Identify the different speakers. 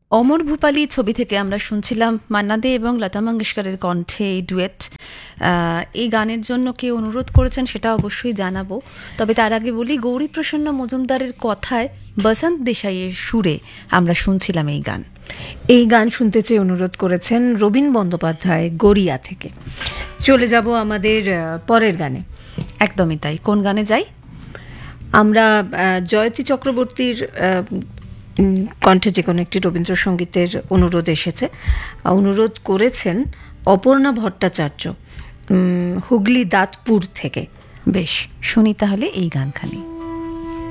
Speaker 1: অমর ভূপালী ছবি থেকে আমরা শুনছিলাম মান্না দে এবং লতা মঙ্গেশকরের কণ্ঠে এই ডুয়েট। এই গানের জন্য কে অনুরোধ করেছেন সেটা অবশ্যই জানাবো, তবে তার আগে বলি গৌরী প্রসন্ন মজুমদারের কথায় বসন্ত দেশাইয়ের সুরে আমরা শুনছিলাম এই গান।
Speaker 2: এই গান শুনতে চেয়ে অনুরোধ করেছেন রবীন বন্দ্যোপাধ্যায় গড়িয়া থেকে। চলে যাব আমাদের পরের গানে।
Speaker 1: একদমই তাই, কোন গানে যাই?
Speaker 2: আমরা জয়তী চক্রবর্তীর কণ্ঠে যে কোনো একটি রবীন্দ্রসঙ্গীতের অনুরোধ এসেছে। অনুরোধ করেছেন অপর্ণা ভট্টাচার্য হুগলি দাঁতপুর থেকে।
Speaker 1: বেশ, শুনি তাহলে এই গানখানি।